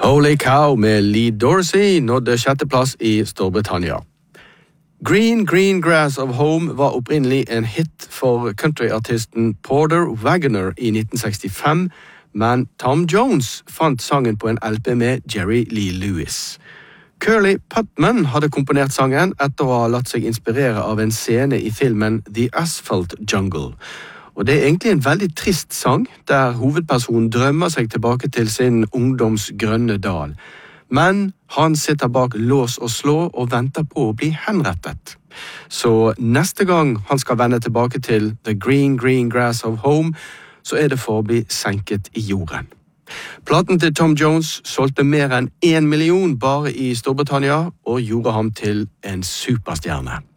Holy Cow med Lee Dorsey nådde sjetteplass i Storbritannia. Green, Green Grass of Home var opprinnelig en hit for countryartisten Porter Wagoner i 1965, men Tom Jones fant sangen på en LP med Jerry Lee Lewis. Curly Putman hadde komponert sangen etter å ha latt seg inspirere av en scene i filmen The Asphalt Jungle. Og det er egentlig en veldig trist sang, der hovedpersonen drømmer seg tilbake til sin ungdoms grønne dal. Men han sitter bak lås og slå og venter på å bli henrettet. Så neste gang han skal vende tilbake til The Green, Green Grass of Home, så er det for å bli senket i jorden. Platen til Tom Jones solgte mer enn 1 million bare i Storbritannia og gjorde ham til en superstjerne.